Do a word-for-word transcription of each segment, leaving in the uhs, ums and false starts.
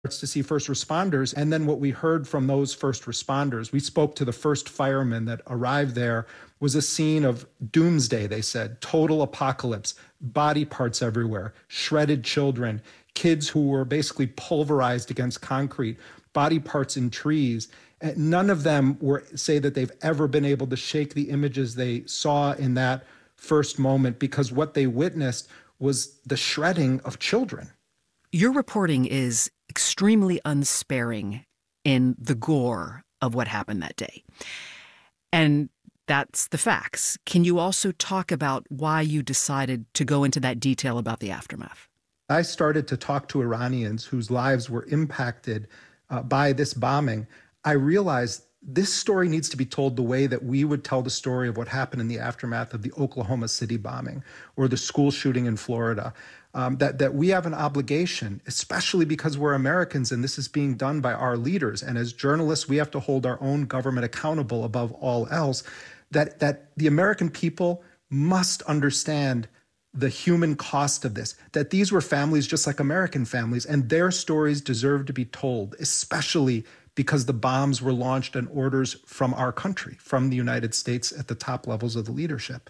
to see first responders. And then what we heard from those first responders, we spoke to the first firemen that arrived there, was a scene of doomsday, they said, total apocalypse, body parts everywhere, shredded children, kids who were basically pulverized against concrete, body parts in trees. And none of them were say that they've ever been able to shake the images they saw in that first moment, because what they witnessed was the shredding of children. Your reporting is extremely unsparing in the gore of what happened that day. And that's the facts. Can you also talk about why you decided to go into that detail about the aftermath? I started to talk to Iranians whose lives were impacted uh, by this bombing. I realized this story needs to be told the way that we would tell the story of what happened in the aftermath of the Oklahoma City bombing or the school shooting in Florida. Um, that, that we have an obligation, especially because we're Americans and this is being done by our leaders. And as journalists, we have to hold our own government accountable above all else, that, that the American people must understand the human cost of this, that these were families just like American families, and their stories deserve to be told, especially because the bombs were launched on orders from our country, from the United States at the top levels of the leadership.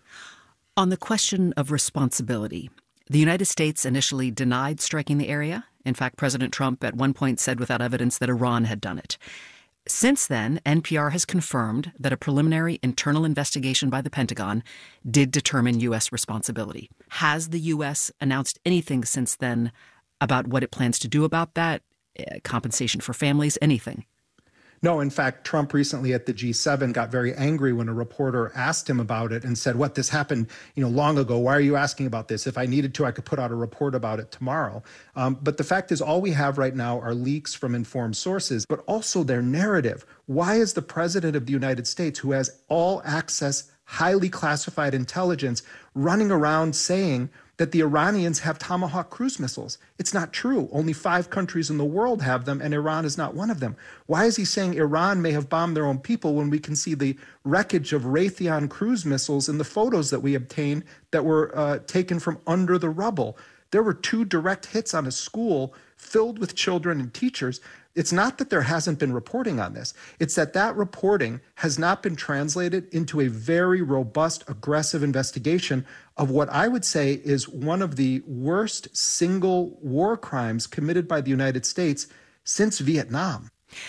On the question of responsibility, the United States initially denied striking the area. In fact, President Trump at one point said without evidence that Iran had done it. Since then, N P R has confirmed that a preliminary internal investigation by the Pentagon did determine U S responsibility. Has the U S announced anything since then about what it plans to do about that? Uh, compensation for families, anything? No, in fact, Trump recently at the G seven got very angry when a reporter asked him about it and said, what, this happened, you know, long ago. Why are you asking about this? If I needed to, I could put out a report about it tomorrow. Um, but the fact is, all we have right now are leaks from informed sources, but also their narrative. Why is the president of the United States, who has all access, highly classified intelligence, running around saying that the Iranians have Tomahawk cruise missiles? It's not true. Only five countries in the world have them, and Iran is not one of them. Why is he saying Iran may have bombed their own people when we can see the wreckage of Raytheon cruise missiles in the photos that we obtained that were uh, taken from under the rubble? There were two direct hits on a school filled with children and teachers. It's not that there hasn't been reporting on this. It's that that reporting has not been translated into a very robust, aggressive investigation of what I would say is one of the worst single war crimes committed by the United States since Vietnam.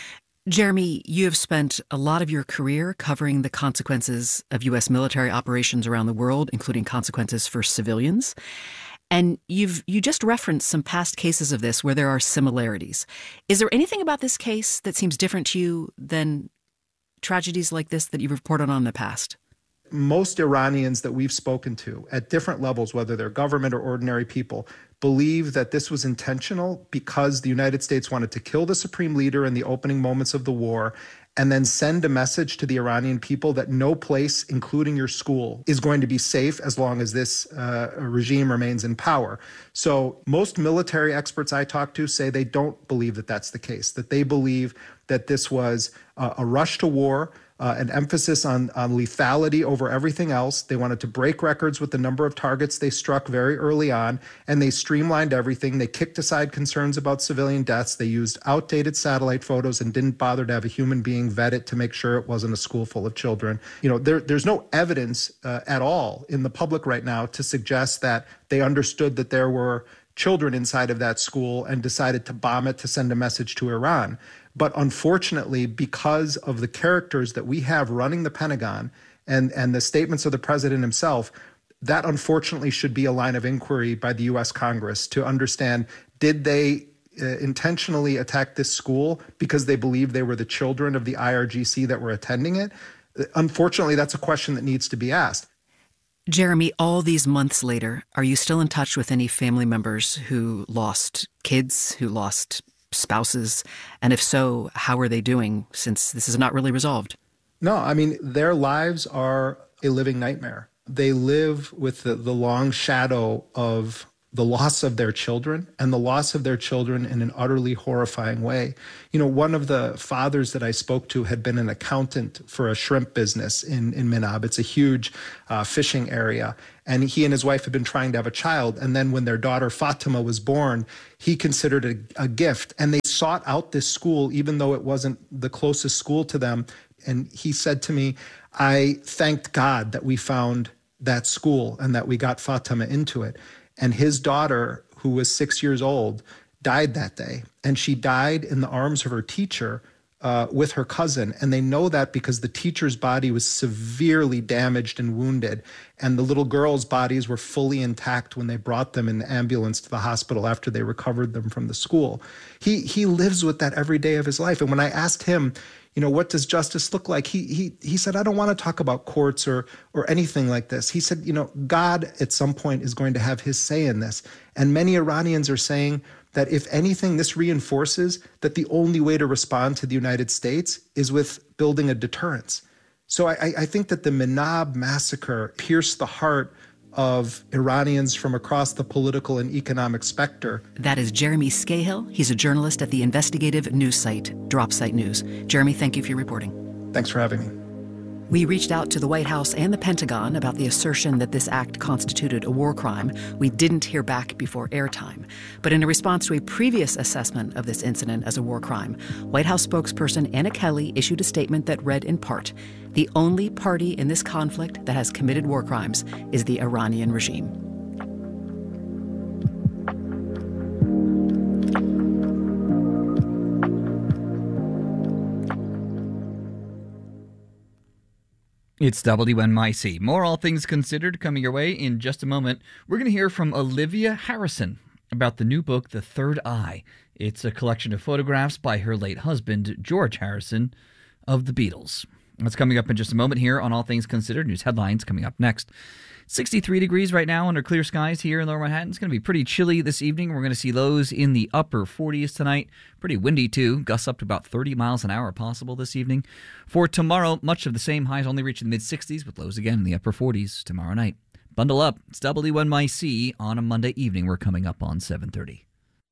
Jeremy, you have spent a lot of your career covering the consequences of U S military operations around the world, including consequences for civilians. And you've you just referenced some past cases of this where there are similarities. Is there anything about this case that seems different to you than tragedies like this that you've reported on in the past? Most Iranians that we've spoken to at different levels, whether they're government or ordinary people, believe that this was intentional because the United States wanted to kill the supreme leader in the opening moments of the war and then send a message to the Iranian people that no place, including your school, is going to be safe as long as this uh, regime remains in power. So most military experts I talk to say they don't believe that that's the case, that they believe that this was uh, a rush to war, Uh, an emphasis on, on lethality over everything else. They wanted to break records with the number of targets they struck very early on, and they streamlined everything. They kicked aside concerns about civilian deaths. They used outdated satellite photos and didn't bother to have a human being vet it to make sure it wasn't a school full of children. You know, there, there's no evidence uh, at all in the public right now to suggest that they understood that there were children inside of that school and decided to bomb it to send a message to Iran. But unfortunately, because of the characters that we have running the Pentagon and, and the statements of the president himself, that unfortunately should be a line of inquiry by the U S Congress to understand, did they uh, intentionally attack this school because they believed they were the children of the I R G C that were attending it? Unfortunately, that's a question that needs to be asked. Jeremy, all these months later, are you still in touch with any family members who lost kids, who lost spouses? And if so, how are they doing since this is not really resolved? No, I mean, their lives are a living nightmare. They live with the, the long shadow of the loss of their children and the loss of their children in an utterly horrifying way. You know, one of the fathers that I spoke to had been an accountant for a shrimp business in, in Minab. It's a huge uh, fishing area. And he and his wife had been trying to have a child. And then when their daughter Fatima was born, he considered it a gift. And they sought out this school, even though it wasn't the closest school to them. And he said to me, I thanked God that we found that school and that we got Fatima into it. And his daughter, who was six years old, died that day. And she died in the arms of her teacher uh, with her cousin. And they know that because the teacher's body was severely damaged and wounded. And the little girls' bodies were fully intact when they brought them in the ambulance to the hospital after they recovered them from the school. He, he lives with that every day of his life. And when I asked him, you know, what does justice look like? He he he said, I don't want to talk about courts or or anything like this. He said, you know, God at some point is going to have his say in this. And many Iranians are saying that if anything, this reinforces that the only way to respond to the United States is with building a deterrence. So I, I think that the Minab massacre pierced the heart of Iranians from across the political and economic specter. That is Jeremy Scahill. He's a journalist at the investigative news site, Dropsite News. Jeremy, thank you for your reporting. Thanks for having me. We reached out to the White House and the Pentagon about the assertion that this act constituted a war crime. We didn't hear back before airtime. But in a response to a previous assessment of this incident as a war crime, White House spokesperson Anna Kelly issued a statement that read in part, "The only party in this conflict that has committed war crimes is the Iranian regime." It's W N Y C. More All Things Considered coming your way in just a moment. We're going to hear from Olivia Harrison about the new book, The Third Eye. It's a collection of photographs by her late husband, George Harrison, of the Beatles. That's coming up in just a moment here on All Things Considered. News headlines coming up next. sixty-three degrees right now under clear skies here in Lower Manhattan. It's going to be pretty chilly this evening. We're going to see lows in the upper forties tonight. Pretty windy, too. Gusts up to about thirty miles an hour possible this evening. For tomorrow, much of the same. Highs only reaching the mid-sixties with lows again in the upper forties tomorrow night. Bundle up. It's W N Y C on a Monday evening. We're coming up on seven thirty.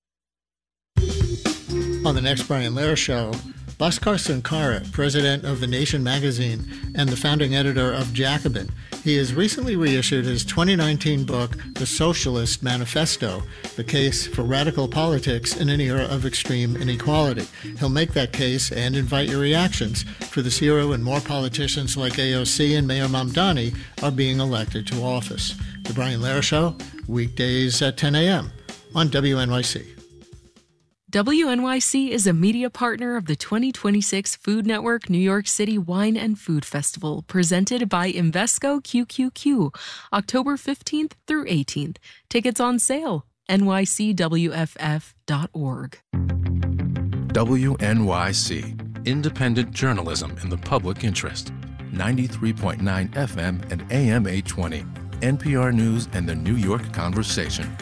On the next Brian Lehrer Show, Bhaskar Sunkara, president of The Nation magazine and the founding editor of Jacobin. He has recently reissued his twenty nineteen book, The Socialist Manifesto, the case for radical politics in an era of extreme inequality. He'll make that case and invite your reactions, for this era when more politicians like A O C and Mayor Mamdani are being elected to office. The Brian Lehrer Show, weekdays at ten a.m. on W N Y C. W N Y C is a media partner of the twenty twenty-six Food Network New York City Wine and Food Festival, presented by Invesco Q Q Q, October fifteenth through eighteenth. Tickets on sale, N Y C W F F dot org. W N Y C, independent journalism in the public interest. ninety-three point nine F M and A M eight twenty. N P R News and the New York Conversation.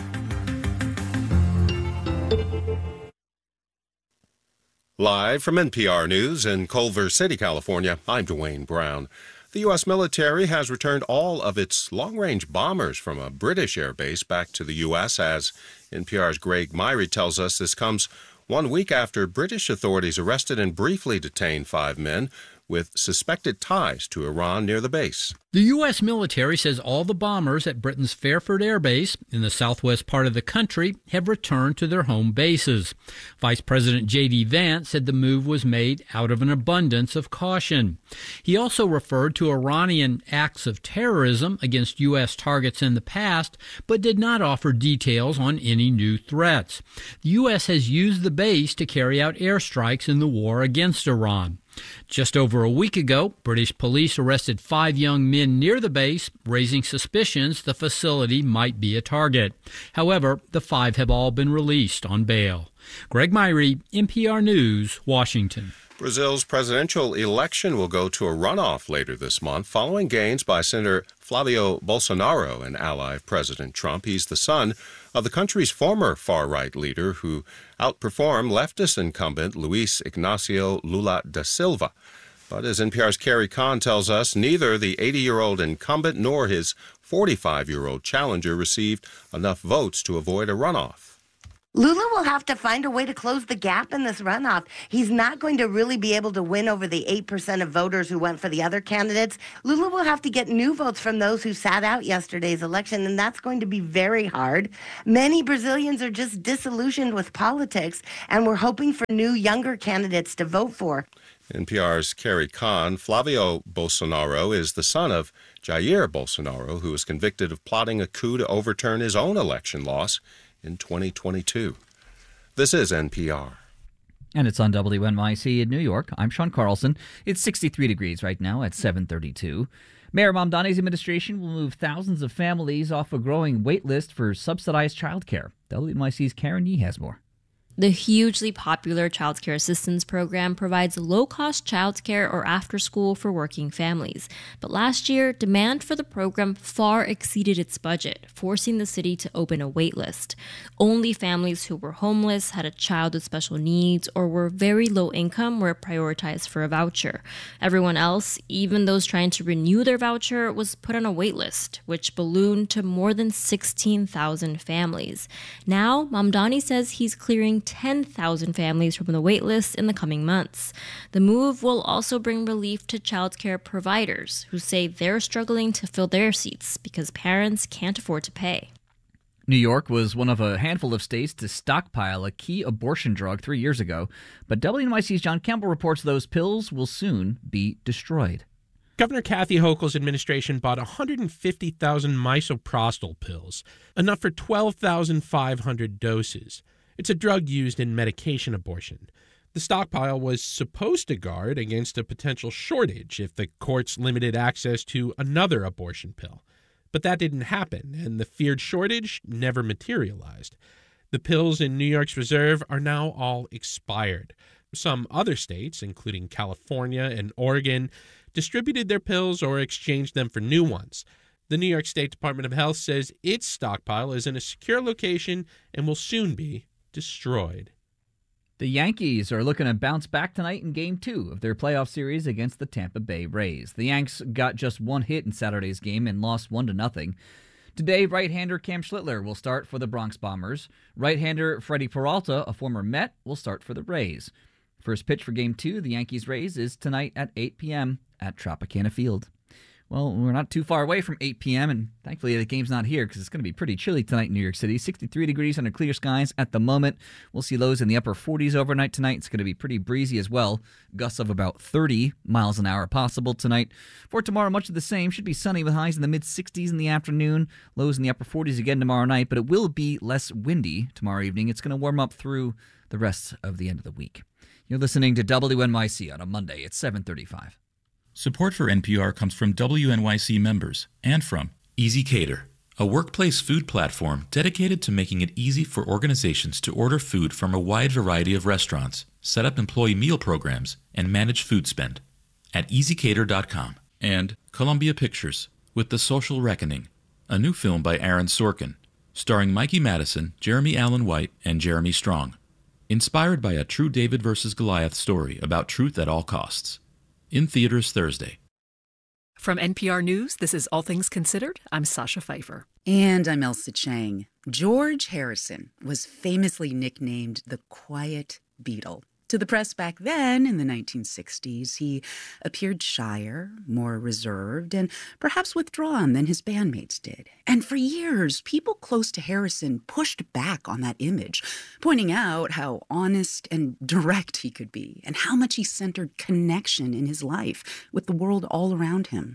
Live from N P R News in Culver City, California, I'm Dwayne Brown. The U S military has returned all of its long-range bombers from a British airbase back to the U S as N P R's Greg Myrie tells us this comes one week after British authorities arrested and briefly detained five men with suspected ties to Iran near the base. The U S military says all the bombers at Britain's Fairford Air Base in the southwest part of the country have returned to their home bases. Vice President J D Vance said the move was made out of an abundance of caution. He also referred to Iranian acts of terrorism against U S targets in the past, but did not offer details on any new threats. The U S has used the base to carry out airstrikes in the war against Iran. Just over a week ago, British police arrested five young men near the base, raising suspicions the facility might be a target. However, the five have all been released on bail. Greg Myrie, N P R News, Washington. Brazil's presidential election will go to a runoff later this month following gains by Senator Flavio Bolsonaro, an ally of President Trump. He's the son of the country's former far-right leader who outperformed leftist incumbent Luiz Ignacio Lula da Silva. But as N P R's Carrie Kahn tells us, neither the eighty-year-old incumbent nor his forty-five-year-old challenger received enough votes to avoid a runoff. Lula will have to find a way to close the gap in this runoff. He's not going to really be able to win over the eight percent of voters who went for the other candidates. Lula will have to get new votes from those who sat out yesterday's election, and that's going to be very hard. Many Brazilians are just disillusioned with politics, and we're hoping for new, younger candidates to vote for. N P R's Carrie Kahn. Flavio Bolsonaro is the son of Jair Bolsonaro, who was convicted of plotting a coup to overturn his own election loss in twenty twenty-two. This is N P R. And it's on W N Y C in New York. I'm Sean Carlson. It's sixty-three degrees right now at seven thirty-two. Mayor Mamdani's administration will move thousands of families off a growing wait list for subsidized childcare. W N Y C's Karen Yee has more. The hugely popular Child Care Assistance Program provides low-cost childcare or after-school for working families. But last year, demand for the program far exceeded its budget, forcing the city to open a wait list. Only families who were homeless, had a child with special needs, or were very low income were prioritized for a voucher. Everyone else, even those trying to renew their voucher, was put on a wait list, which ballooned to more than sixteen thousand families. Now, Mamdani says he's clearing ten thousand families from the wait list in the coming months. The move will also bring relief to childcare providers who say they're struggling to fill their seats because parents can't afford to pay. New York was one of a handful of states to stockpile a key abortion drug three years ago, but W N Y C's John Campbell reports those pills will soon be destroyed. Governor Kathy Hochul's administration bought one hundred fifty thousand misoprostol pills, enough for twelve thousand five hundred doses. It's a drug used in medication abortion. The stockpile was supposed to guard against a potential shortage if the courts limited access to another abortion pill. But that didn't happen, and the feared shortage never materialized. The pills in New York's reserve are now all expired. Some other states, including California and Oregon, distributed their pills or exchanged them for new ones. The New York State Department of Health says its stockpile is in a secure location and will soon be destroyed. The Yankees are looking to bounce back tonight in Game two of their playoff series against the Tampa Bay Rays. The Yanks got just one hit in Saturday's game and lost one to nothing. Today, right-hander Cam Schlittler will start for the Bronx Bombers. Right-hander Freddie Peralta, a former Met, will start for the Rays. First pitch for Game two, the Yankees-Rays, is tonight at eight p.m. at Tropicana Field. Well, we're not too far away from eight p.m., and thankfully the game's not here because it's going to be pretty chilly tonight in New York City. sixty-three degrees under clear skies at the moment. We'll see lows in the upper forties overnight tonight. It's going to be pretty breezy as well. Gusts of about thirty miles an hour possible tonight. For tomorrow, much of the same. Should be sunny with highs in the mid-sixties in the afternoon. Lows in the upper forties again tomorrow night, but it will be less windy tomorrow evening. It's going to warm up through the rest of the end of the week. You're listening to W N Y C on a Monday at seven thirty-five. Support for N P R comes from W N Y C members and from Easy Cater, a workplace food platform dedicated to making it easy for organizations to order food from a wide variety of restaurants, set up employee meal programs, and manage food spend at easy cater dot com. And Columbia Pictures with The Social Reckoning, a new film by Aaron Sorkin, starring Mikey Madison, Jeremy Allen White, and Jeremy Strong. Inspired by a true David versus Goliath story about truth at all costs. In theaters Thursday. From N P R News, this is All Things Considered. I'm Sasha Pfeiffer. And I'm Elsa Chang. George Harrison was famously nicknamed the Quiet Beatle. To the press back then, in the nineteen sixties, he appeared shyer, more reserved, and perhaps withdrawn than his bandmates did. And for years, people close to Harrison pushed back on that image, pointing out how honest and direct he could be, and how much he centered connection in his life with the world all around him.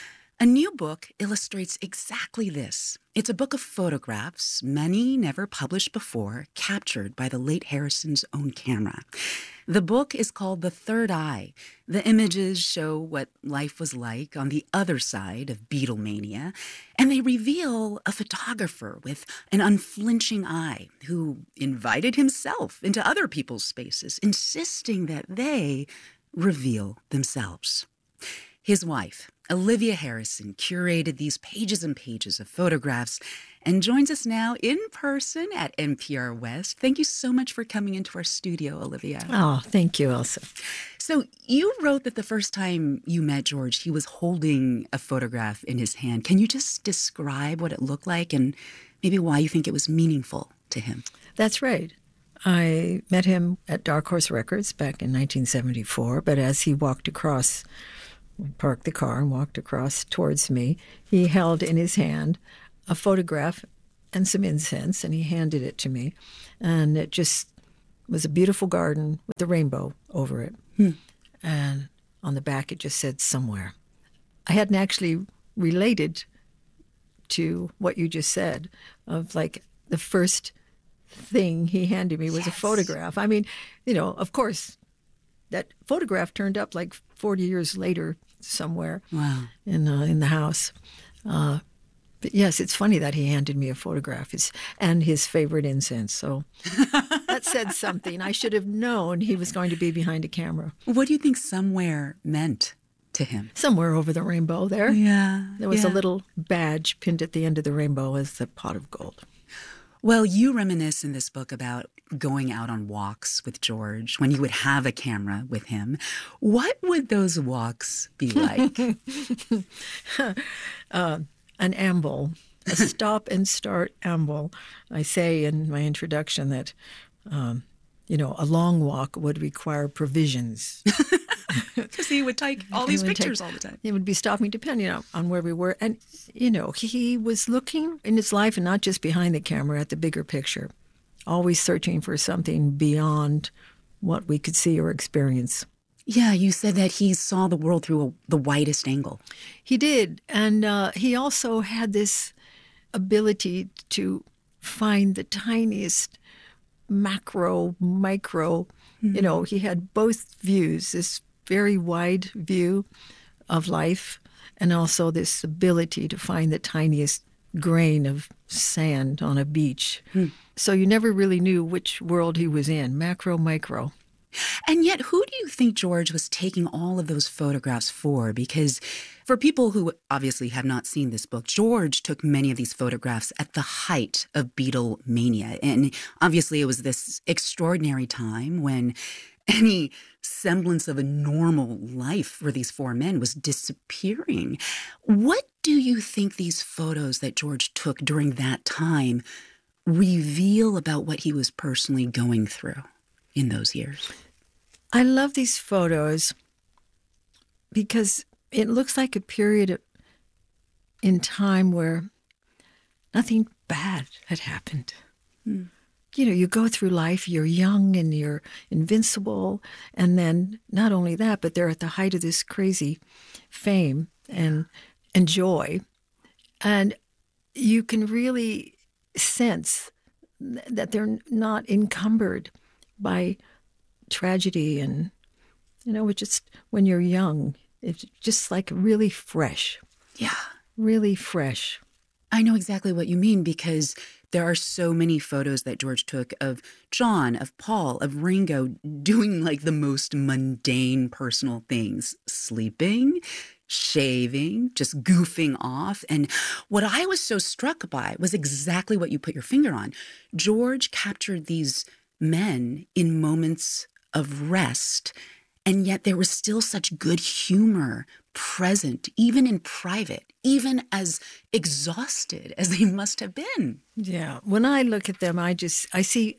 A new book illustrates exactly this. It's a book of photographs, many never published before, captured by the late Harrison's own camera. The book is called The Third Eye. The images show what life was like on the other side of Beatlemania, and they reveal a photographer with an unflinching eye who invited himself into other people's spaces, insisting that they reveal themselves. His wife, Olivia Harrison curated these pages and pages of photographs and joins us now in person at N P R West. Thank you so much for coming into our studio, Olivia. Oh, thank you, Elsa. So you wrote that the first time you met George, he was holding a photograph in his hand. Can you just describe what it looked like and maybe why you think it was meaningful to him? That's right. I met him at Dark Horse Records back in nineteen seventy-four, but as he walked across, parked the car and walked across towards me, he held in his hand a photograph and some incense, and he handed it to me. And it just was a beautiful garden with a rainbow over it. Hmm. And on the back, it just said somewhere. I hadn't actually related to what you just said of like the first thing he handed me was yes. a photograph. I mean, you know, of course, that photograph turned up like forty years later somewhere wow. in uh, in the house. Uh, but yes, it's funny that he handed me a photograph his, and his favorite incense. So that said something. I should have known he was going to be behind a camera. What do you think somewhere meant to him? Somewhere over the rainbow there. Yeah. There was yeah. a little badge pinned at the end of the rainbow as the pot of gold. Well, you reminisce in this book about going out on walks with George when you would have a camera with him. What would those walks be like? uh, an amble, a stop and start amble. I say in my introduction that, um, you know, a long walk would require provisions. Because he would take all these pictures take, all the time. He would be stopping depending on, on where we were. And, you know, he was looking in his life and not just behind the camera at the bigger picture, always searching for something beyond what we could see or experience. Yeah, you said that he saw the world through a, the widest angle. He did. And uh, he also had this ability to find the tiniest macro, micro, mm-hmm. you know, he had both views, this very wide view of life and also this ability to find the tiniest grain of sand on a beach. Hmm. So you never really knew which world he was in, macro, micro. And yet, who do you think George was taking all of those photographs for? Because for people who obviously have not seen this book, George took many of these photographs at the height of Beatlemania. And obviously, it was this extraordinary time when any semblance of a normal life for these four men was disappearing. What do you think these photos that George took during that time reveal about what he was personally going through in those years? I love these photos because it looks like a period in time where nothing bad had happened. Mm. You know, you go through life, you're young and you're invincible. And then not only that, but they're at the height of this crazy fame and, and joy. And you can really sense that they're not encumbered by tragedy. And, you know, it's just when you're young, it's just like really fresh. Yeah. Really fresh. I know exactly what you mean because there are so many photos that George took of John, of Paul, of Ringo doing like the most mundane personal things, sleeping, shaving, just goofing off. And what I was so struck by was exactly what you put your finger on. George captured these men in moments of rest, and yet there was still such good humor present, even in private, even as exhausted as they must have been. Yeah. When I look at them, I just, I see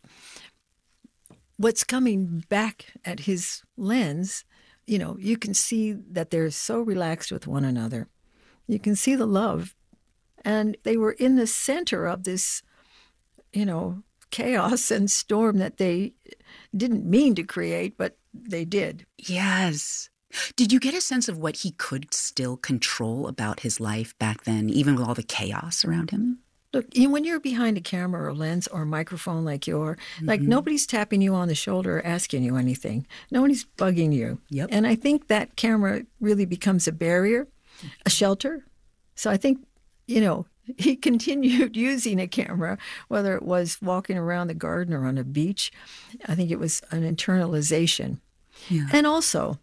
what's coming back at his lens. You know, you can see that they're so relaxed with one another. You can see the love. And they were in the center of this, you know, chaos and storm that they didn't mean to create, but they did. Yes. Did you get a sense of what he could still control about his life back then, even with all the chaos around him? Look, when you're behind a camera or a lens or a microphone like you're, mm-hmm. like nobody's tapping you on the shoulder or asking you anything. Nobody's bugging you. Yep. And I think that camera really becomes a barrier, a shelter. So I think, you know, he continued using a camera, whether it was walking around the garden or on a beach. I think it was an internalization. Yeah. And also,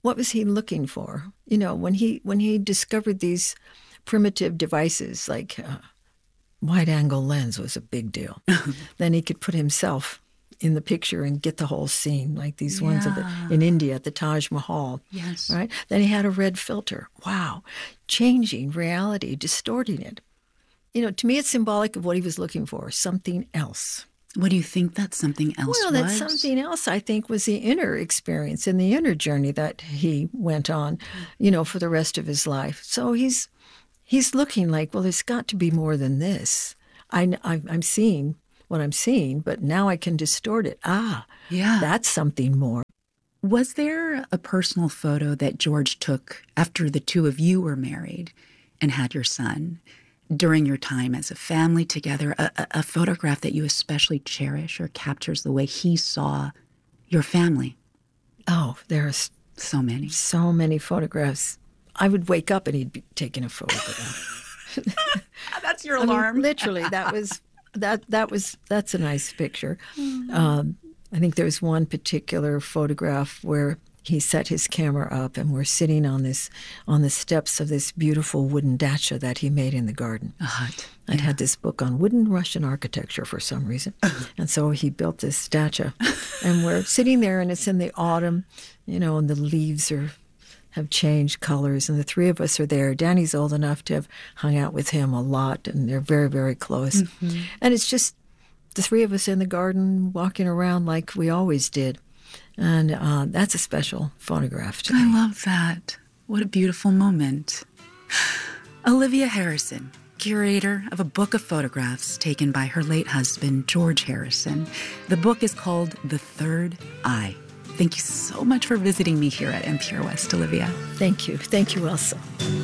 what was he looking for? You know, when he when he discovered these primitive devices like uh, wide-angle lens was a big deal. Then he could put himself in the picture and get the whole scene, like these yeah. ones of the, in India at the Taj Mahal. Yes. Right? Then he had a red filter. Wow. Changing reality, distorting it. You know, to me, it's symbolic of what he was looking for, something else. What do you think that something else well, was? Well, that something else, I think, was the inner experience and the inner journey that he went on, you know, for the rest of his life. So he's he's looking like, well, there's got to be more than this. I, I, I'm seeing what I'm seeing, but now I can distort it. Ah, yeah, that's something more. Was there a personal photo that George took after the two of you were married and had your son, during your time as a family together, a, a, a photograph that you especially cherish or captures the way he saw your family? Oh, there's so many. So many photographs. I would wake up and he'd be taking a photograph. That's your I alarm. mean, literally, that was that that was that's a nice picture. Um, I think there was one particular photograph where he set his camera up and we're sitting on this on the steps of this beautiful wooden dacha that he made in the garden. A hut. I'd yeah. had this book on wooden Russian architecture for some reason. And so he built this dacha. And we're sitting there and it's in the autumn, you know, and the leaves are have changed colors, and the three of us are there. Danny's old enough to have hung out with him a lot, and they're very, very close. Mm-hmm. And it's just the three of us in the garden walking around like we always did. And uh, that's a special photograph to me. I love that. What a beautiful moment. Olivia Harrison, curator of a book of photographs taken by her late husband, George Harrison. The book is called The Third Eye. Thank you so much for visiting me here at N P R West, Olivia. Thank you. Thank you, Elsa.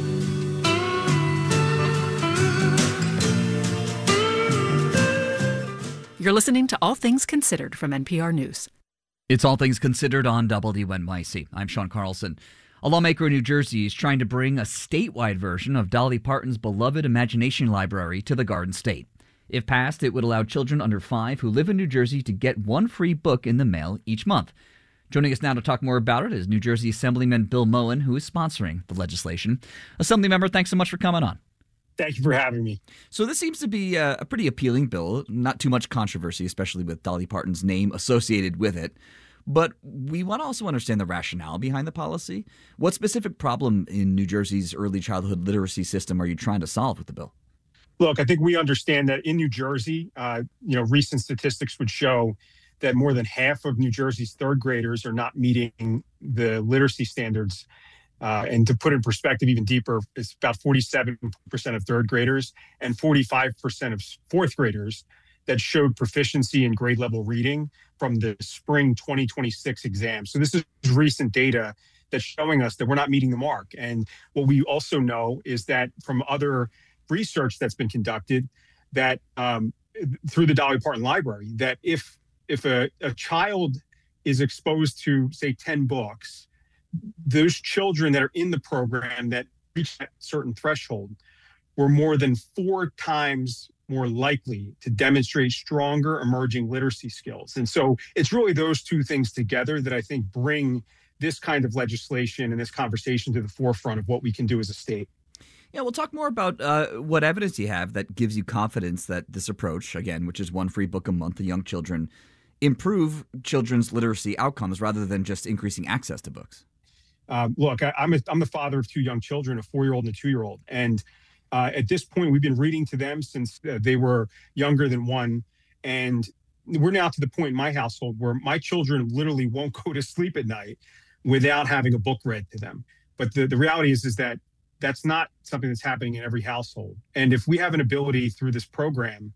You're listening to All Things Considered from N P R News. It's All Things Considered on W N Y C. I'm Sean Carlson. A lawmaker in New Jersey is trying to bring a statewide version of Dolly Parton's beloved Imagination Library to the Garden State. If passed, it would allow children under five who live in New Jersey to get one free book in the mail each month. Joining us now to talk more about it is New Jersey Assemblyman Bill Moen, who is sponsoring the legislation. Assemblymember, thanks so much for coming on. Thank you for having me. So this seems to be a, a pretty appealing bill, not too much controversy, especially with Dolly Parton's name associated with it. But we want to also understand the rationale behind the policy. What specific problem in New Jersey's early childhood literacy system are you trying to solve with the bill? Look, I think we understand that in New Jersey, uh, you know, recent statistics would show that more than half of New Jersey's third graders are not meeting the literacy standards. Uh, and to put in perspective even deeper, it's about forty-seven percent of third graders and forty-five percent of fourth graders that showed proficiency in grade level reading from the spring twenty twenty-six exam. So this is recent data that's showing us that we're not meeting the mark. And what we also know is that from other research that's been conducted, that um, through the Dolly Parton Library, that if if a, a child is exposed to, say, ten books, those children that are in the program that reach that certain threshold were more than four times more likely to demonstrate stronger emerging literacy skills. And so it's really those two things together that I think bring this kind of legislation and this conversation to the forefront of what we can do as a state. Yeah, we'll talk more about uh, what evidence you have that gives you confidence that this approach, again, which is one free book a month to young children, improve children's literacy outcomes rather than just increasing access to books. Um, look, I, I'm, a, I'm the father of two young children, a four-year-old and a two-year-old. And uh, at this point, we've been reading to them since uh, they were younger than one. And we're now to the point in my household where my children literally won't go to sleep at night without having a book read to them. But the, the reality is, is that that's not something that's happening in every household. And if we have an ability through this program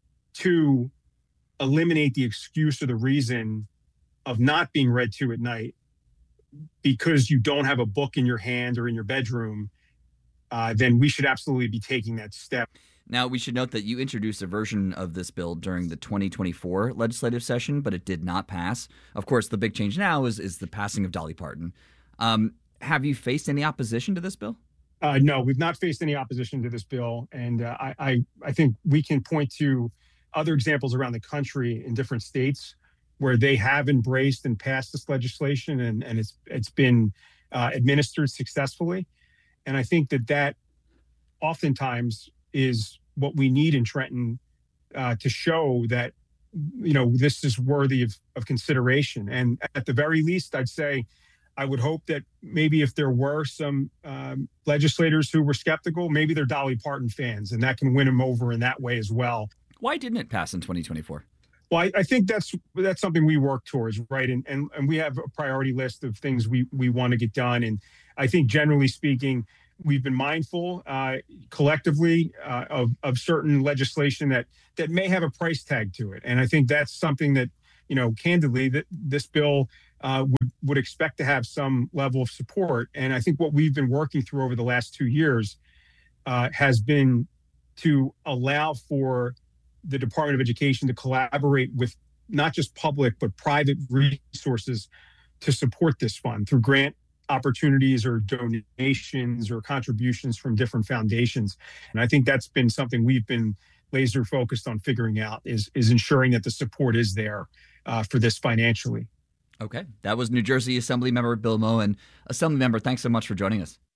to eliminate the excuse or the reason of not being read to at night because you don't have a book in your hand or in your bedroom, uh, then we should absolutely be taking that step. Now, we should note that you introduced a version of this bill during the twenty twenty-four legislative session, but it did not pass. Of course, the big change now is, is the passing of Dolly Parton. Um, have you faced any opposition to this bill? Uh, no, we've not faced any opposition to this bill. And uh, I, I, I think we can point to other examples around the country in different states where they have embraced and passed this legislation, and, and it's it's been uh, administered successfully. And I think that that oftentimes is what we need in Trenton uh, to show that, you know, this is worthy of, of consideration. And at the very least, I'd say I would hope that maybe if there were some um, legislators who were skeptical, maybe they're Dolly Parton fans, and that can win them over in that way as well. Why didn't it pass in twenty twenty-four? Well, I, I think that's that's something we work towards, right? And, and and we have a priority list of things we we want to get done. And I think generally speaking, we've been mindful uh, collectively uh, of of certain legislation that that may have a price tag to it. And I think that's something that, you know, candidly, that this bill uh, would would expect to have some level of support. And I think what we've been working through over the last two years uh, has been to allow for the Department of Education to collaborate with not just public, but private resources to support this fund through grant opportunities or donations or contributions from different foundations. And I think that's been something we've been laser focused on figuring out is, is ensuring that the support is there uh, for this financially. Okay. That was New Jersey Assembly Member Bill Moen. Assembly Member, thanks so much for joining us.